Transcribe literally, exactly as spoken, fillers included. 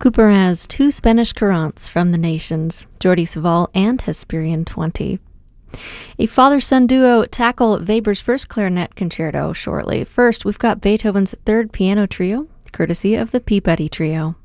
Cooper has two Spanish courants from the nations, Jordi Savall and Hesperian twenty. A father-son duo tackle Weber's first clarinet concerto shortly. First, we've got Beethoven's third piano trio, courtesy of the Peabody Trio.